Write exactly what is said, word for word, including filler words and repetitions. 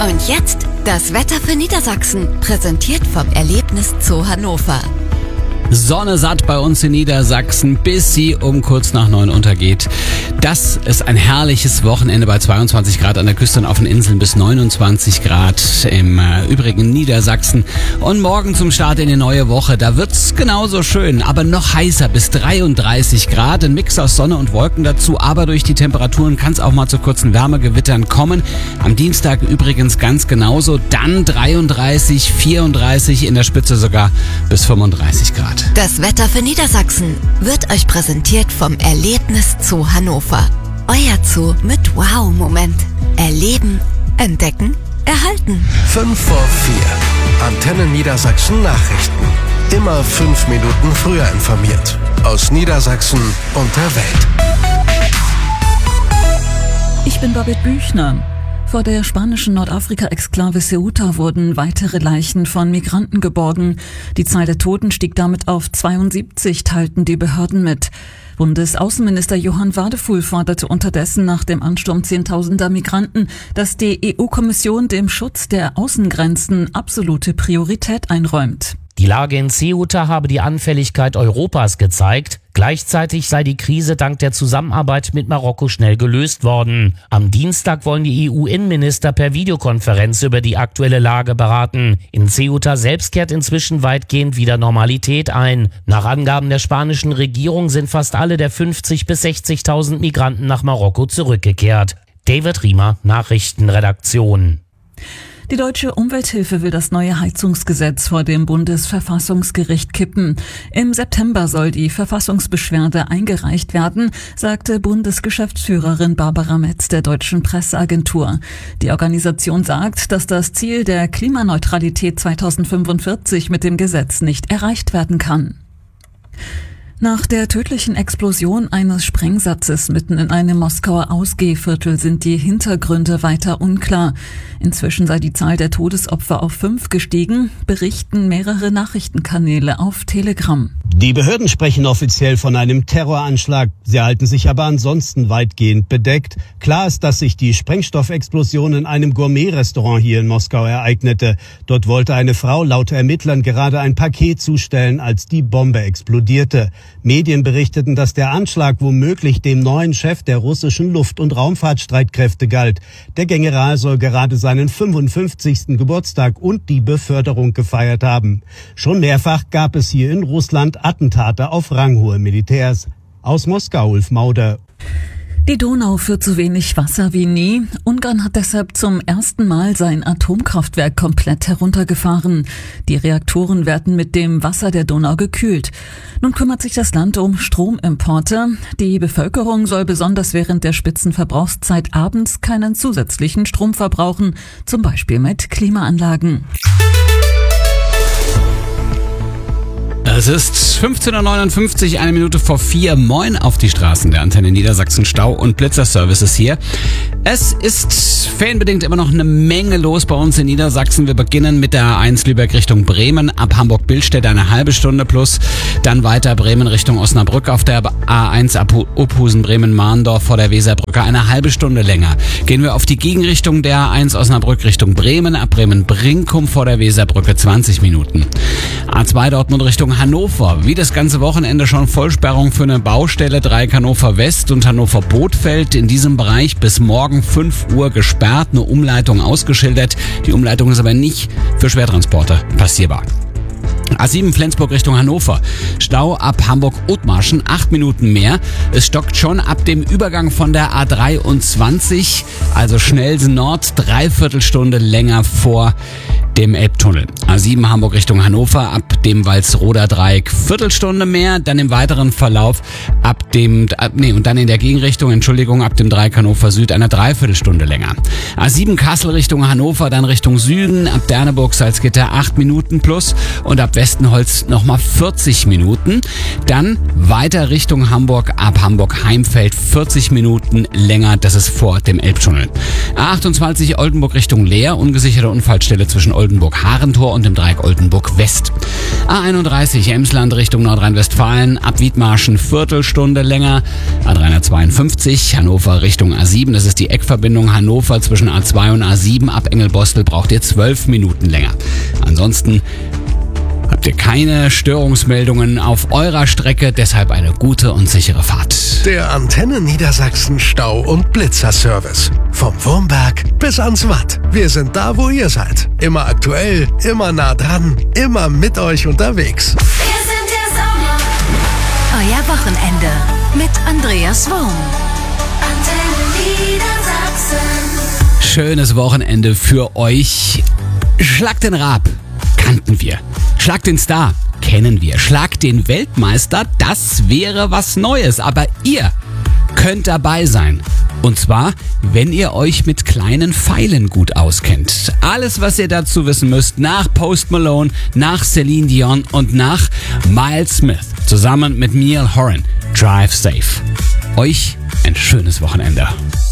Und jetzt das Wetter für Niedersachsen, präsentiert vom Erlebnis Zoo Hannover. Sonne satt bei uns in Niedersachsen, bis sie um kurz nach neun untergeht. Das ist ein herrliches Wochenende bei zweiundzwanzig Grad an der Küste und auf den Inseln bis neunundzwanzig Grad im äh, übrigen Niedersachsen. Und morgen zum Start in die neue Woche, da wird's genauso schön, aber noch heißer bis dreiunddreißig Grad. Ein Mix aus Sonne und Wolken dazu, aber durch die Temperaturen kann es auch mal zu kurzen Wärmegewittern kommen. Am Dienstag übrigens ganz genauso, dann dreiunddreißig, vierunddreißig, in der Spitze sogar bis fünfunddreißig Grad. Das Wetter für Niedersachsen wird euch präsentiert vom Erlebnis Zoo Hannover. Euer Zoo mit Wow-Moment. Erleben, entdecken, erhalten. Fünf vor vier. Antenne Niedersachsen Nachrichten. Immer fünf Minuten früher informiert. Aus Niedersachsen und der Welt. Ich bin Babette Büchner. Vor der spanischen Nordafrika-Exklave Ceuta wurden weitere Leichen von Migranten geborgen. Die Zahl der Toten stieg damit auf zweiundsiebzig, teilten die Behörden mit. Bundesaußenminister Johann Wadefuhl forderte unterdessen nach dem Ansturm zehntausender Migranten, dass die E U-Kommission dem Schutz der Außengrenzen absolute Priorität einräumt. Die Lage in Ceuta habe die Anfälligkeit Europas gezeigt. Gleichzeitig sei die Krise dank der Zusammenarbeit mit Marokko schnell gelöst worden. Am Dienstag wollen die E U-Innenminister per Videokonferenz über die aktuelle Lage beraten. In Ceuta selbst kehrt inzwischen weitgehend wieder Normalität ein. Nach Angaben der spanischen Regierung sind fast alle der fünfzig bis sechzigtausend Migranten nach Marokko zurückgekehrt. David Riemer, Nachrichtenredaktion. Die Deutsche Umwelthilfe will das neue Heizungsgesetz vor dem Bundesverfassungsgericht kippen. Im September soll die Verfassungsbeschwerde eingereicht werden, sagte Bundesgeschäftsführerin Barbara Metz der Deutschen Presseagentur. Die Organisation sagt, dass das Ziel der Klimaneutralität zweitausendfünfundvierzig mit dem Gesetz nicht erreicht werden kann. Nach der tödlichen Explosion eines Sprengsatzes mitten in einem Moskauer Ausgehviertel sind die Hintergründe weiter unklar. Inzwischen sei die Zahl der Todesopfer auf fünf gestiegen, berichten mehrere Nachrichtenkanäle auf Telegram. Die Behörden sprechen offiziell von einem Terroranschlag. Sie halten sich aber ansonsten weitgehend bedeckt. Klar ist, dass sich die Sprengstoffexplosion in einem Gourmet-Restaurant hier in Moskau ereignete. Dort wollte eine Frau laut Ermittlern gerade ein Paket zustellen, als die Bombe explodierte. Medien berichteten, dass der Anschlag womöglich dem neuen Chef der russischen Luft- und Raumfahrtstreitkräfte galt. Der General soll gerade seinen fünfundfünfzigsten Geburtstag und die Beförderung gefeiert haben. Schon mehrfach gab es hier in Russland Attentate auf ranghohe Militärs. Aus Moskau, Ulf Mauder. Die Donau führt so wenig Wasser wie nie. Ungarn hat deshalb zum ersten Mal sein Atomkraftwerk komplett heruntergefahren. Die Reaktoren werden mit dem Wasser der Donau gekühlt. Nun kümmert sich das Land um Stromimporte. Die Bevölkerung soll besonders während der Spitzenverbrauchszeit abends keinen zusätzlichen Strom verbrauchen, zum Beispiel mit Klimaanlagen. Es ist fünfzehn Uhr neunundfünfzig, eine Minute vor vier. Moin auf die Straßen der Antenne Niedersachsen. Stau- und Blitzerservices hier. Es ist ferienbedingt immer noch eine Menge los bei uns in Niedersachsen. Wir beginnen mit der A eins Lübeck Richtung Bremen, ab Hamburg-Billstedt eine halbe Stunde plus. Dann weiter Bremen Richtung Osnabrück auf der A eins ab Uphusen, Bremen-Mahndorf vor der Weserbrücke eine halbe Stunde länger. Gehen wir auf die Gegenrichtung der A eins Osnabrück Richtung Bremen, ab Bremen-Brinkum vor der Weserbrücke zwanzig Minuten. A zwei Dortmund Richtung Hannover. Wie das ganze Wochenende schon Vollsperrung für eine Baustelle, Dreieck Hannover West und Hannover Bothfeld. In diesem Bereich bis morgen fünf Uhr gesperrt, eine Umleitung ausgeschildert. Die Umleitung ist aber nicht für Schwertransporte passierbar. A sieben Flensburg Richtung Hannover. Stau ab Hamburg-Othmarschen, acht Minuten mehr. Es stockt schon ab dem Übergang von der A dreiundzwanzig, also Schnellsen Nord, dreiviertel Stunde länger vor dem Elbtunnel. A sieben Hamburg Richtung Hannover, ab dem Walsroder Dreieck Viertelstunde mehr, dann im weiteren Verlauf ab dem, ab, nee, und dann in der Gegenrichtung, Entschuldigung, ab dem Dreieck Hannover Süd eine Dreiviertelstunde länger. A sieben Kassel Richtung Hannover, dann Richtung Süden, ab Derneburg Salzgitter acht Minuten plus und ab Westenholz nochmal vierzig Minuten. Dann weiter Richtung Hamburg, ab Hamburg Heimfeld vierzig Minuten länger, das ist vor dem Elbtunnel. A achtundzwanzig Oldenburg Richtung Leer, ungesicherte Unfallstelle zwischen Oldenburg-Harentor und dem Dreieck Oldenburg West. A einunddreißig Emsland Richtung Nordrhein-Westfalen, ab Wiedmarschen Viertelstunde länger. A dreihundertzweiundfünfzig Hannover Richtung A sieben, das ist die Eckverbindung Hannover zwischen A zwei und A sieben, ab Engelbostel braucht ihr zwölf Minuten länger. Ansonsten habt ihr keine Störungsmeldungen auf eurer Strecke, deshalb eine gute und sichere Fahrt. Der Antenne Niedersachsen Stau- und Blitzerservice. Vom Wurmberg bis ans Watt. Wir sind da, wo ihr seid. Immer aktuell, immer nah dran, immer mit euch unterwegs. Wir sind der Sommer. Euer Wochenende mit Andreas Worm. Antenne Niedersachsen. Schönes Wochenende für euch. Schlag den Raab. Kannten wir. Schlag den Star. Kennen wir. Schlag den Weltmeister. Das wäre was Neues. Aber ihr könnt dabei sein. Und zwar, wenn ihr euch mit kleinen Pfeilen gut auskennt. Alles, was ihr dazu wissen müsst, nach Post Malone, nach Celine Dion und nach Miles Smith. Zusammen mit Niall Horan. Drive safe. Euch ein schönes Wochenende.